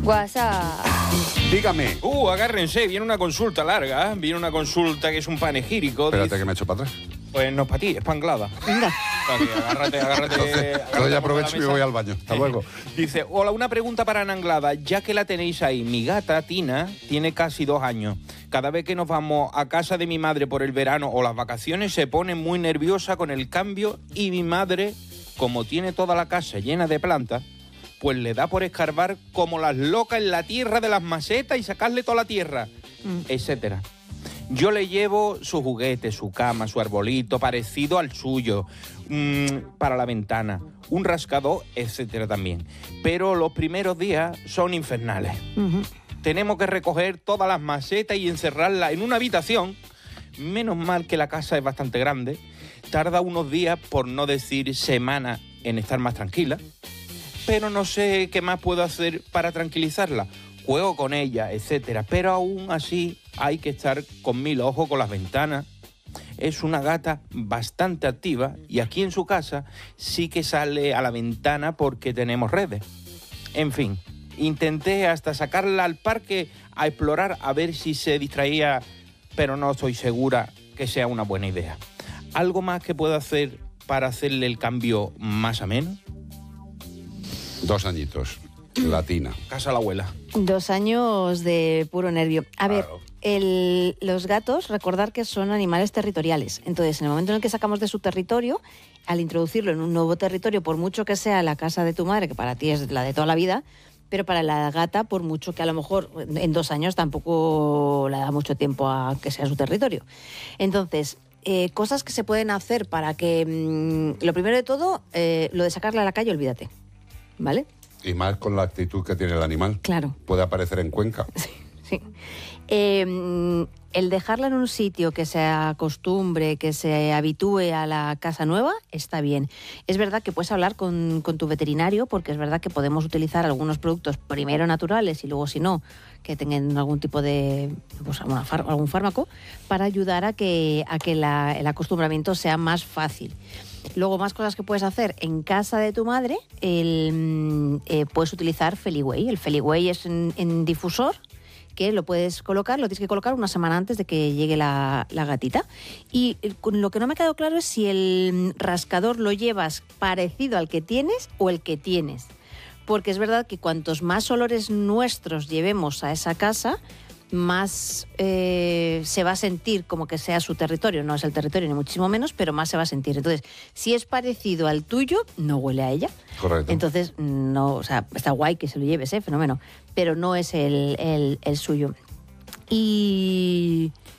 WhatsApp. Dígame. Agárrense, viene una consulta larga, viene una consulta que es un panegírico. Espérate que me echo para atrás. Pues no es para ti, es para Anglada. Venga. Agárrate. Entonces ya aprovecho y me voy al baño. Hasta luego. Dice, hola, una pregunta para Ana Anglada, ya que la tenéis ahí. Mi gata, Tina, tiene casi 2 años. Cada vez que nos vamos a casa de mi madre por el verano o las vacaciones, se pone muy nerviosa con el cambio y mi madre, como tiene toda la casa llena de plantas, pues le da por escarbar como las locas en la tierra de las macetas y sacarle toda la tierra, etcétera. Yo le llevo su juguete, su cama, su arbolito parecido al suyo, para la ventana, un rascador, etcétera también. Pero los primeros días son infernales. Tenemos que recoger todas las macetas y encerrarlas en una habitación. Menos mal que la casa es bastante grande. Tarda unos días, por no decir semanas, en estar más tranquila. Pero no sé qué más puedo hacer para tranquilizarla. Juego con ella, etcétera. Pero aún así hay que estar con 1000 ojos con las ventanas. Es una gata bastante activa y aquí en su casa sí que sale a la ventana porque tenemos redes. En fin, intenté hasta sacarla al parque a explorar a ver si se distraía, pero no estoy segura que sea una buena idea. ¿Algo más que puedo hacer para hacerle el cambio más ameno? 2 añitos. Latina. Casa a la abuela. 2 años de puro nervio. A ver, Claro. los gatos, recordar que son animales territoriales. Entonces, en el momento en el que sacamos de su territorio, al introducirlo en un nuevo territorio, por mucho que sea la casa de tu madre, que para ti es la de toda la vida, pero para la gata, por mucho que a lo mejor en 2 años tampoco le da mucho tiempo a que sea su territorio. Entonces, cosas que se pueden hacer para que... lo primero de todo, lo de sacarla a la calle, olvídate. ¿Vale? Y más con la actitud que tiene el animal. Claro. Puede aparecer en Cuenca. Sí. El dejarla en un sitio que se acostumbre, que se habitúe a la casa nueva, está bien. Es verdad que puedes hablar con tu veterinario, porque es verdad que podemos utilizar algunos productos primero naturales y luego, si no, que tengan algún tipo de algún fármaco para ayudar a que el acostumbramiento sea más fácil. Luego, más cosas que puedes hacer en casa de tu madre, puedes utilizar Feliway. El Feliway es en difusor, que lo puedes colocar, lo tienes que colocar una semana antes de que llegue la gatita. Y lo que no me ha quedado claro es si el rascador lo llevas parecido al que tienes o el que tienes. Porque es verdad que cuantos más olores nuestros llevemos a esa casa, más se va a sentir como que sea su territorio. No es el territorio ni muchísimo menos, pero más se va a sentir. Entonces, si es parecido al tuyo, no huele a ella. Correcto. Entonces, no, o sea, está guay que se lo lleves, fenómeno, pero no es el suyo. Y